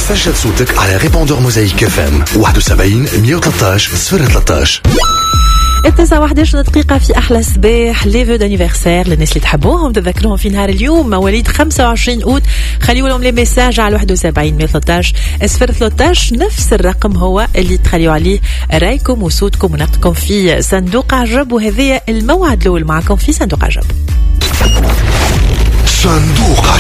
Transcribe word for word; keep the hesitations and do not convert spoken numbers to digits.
تسجل صوتك على ريبوندور موزايك اف ام واحد وسبعين مية وثلاثة عشر صفر ثلاثة عشر. التاسعة واحد عشر دقيقة في أحلى صباح. لي فو دانيفرسير للناس اللي تحبوهم تذكروهم في نهار اليوم مواليد خمسة وعشرين أوت، خليوا لهم لي ميساج على واحد وسبعين مية وثلاثة عشر صفر ثلاثة عشر. نفس الرقم هو اللي تخليوا عليه رايكم وصوتكم ونقدكم في صندوق عجب، وهذه الموعد الأول معكم في صندوق عجب. صندوق